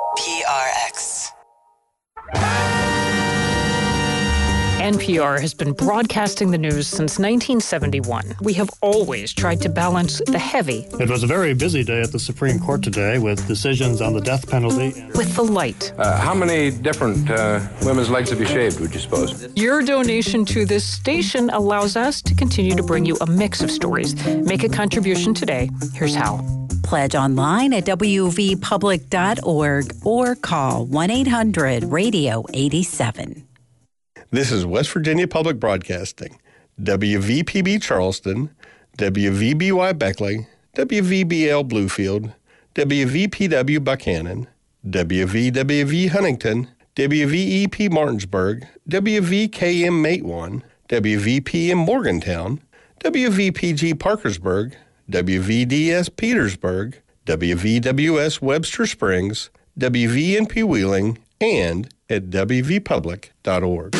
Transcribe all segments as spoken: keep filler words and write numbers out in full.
P R X. N P R has been broadcasting the news since nineteen seventy-one. We have always tried to balance the heavy. It was a very busy day at the Supreme Court today with decisions on the death penalty. With the light. Uh, how many different uh, women's legs have you shaved, would you suppose? Your donation to this station allows us to continue to bring you a mix of stories. Make a contribution today. Here's how. Pledge online at w v public dot org or call one eight hundred radio eighty-seven. This is West Virginia Public Broadcasting, W V P B Charleston, W V B Y Beckley, W V B L Bluefield, W V P W Buchanan, W V W V Huntington, W V E P Martinsburg, W V K M Matewan, W V P M Morgantown, W V P G Parkersburg, W V D S Petersburg, W V W S Webster Springs, W V N P Wheeling, and at w v public dot org.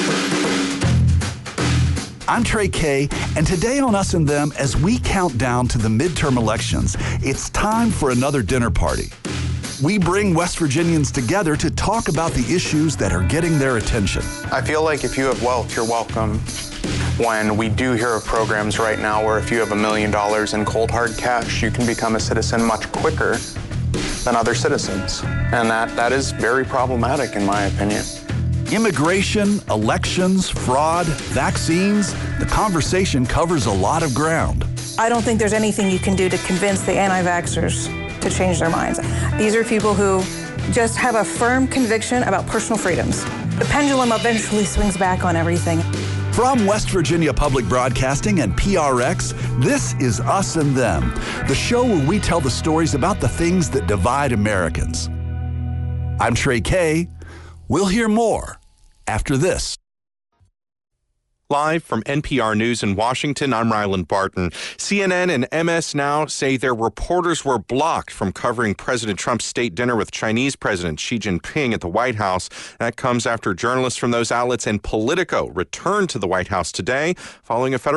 I'm Trey Kay, and today on Us and Them, as we count down to the midterm elections, it's time for another dinner party. We bring West Virginians together to talk about the issues that are getting their attention. I feel like if you have wealth, you're welcome. When we do hear of programs right now where if you have a million dollars in cold hard cash, you can become a citizen much quicker than other citizens. And that, that is very problematic in my opinion. Immigration, elections, fraud, vaccines, the conversation covers a lot of ground. I don't think there's anything you can do to convince the anti-vaxxers to change their minds. These are people who just have a firm conviction about personal freedoms. The pendulum eventually swings back on everything. From West Virginia Public Broadcasting and P R X, this is Us and Them, the show where we tell the stories about the things that divide Americans. I'm Trey Kay. We'll hear more after this. Live from N P R News in Washington, I'm Ryland Barton. C N N and M S Now say their reporters were blocked from covering President Trump's state dinner with Chinese President Xi Jinping at the White House. That comes after journalists from those outlets and Politico returned to the White House today following a federal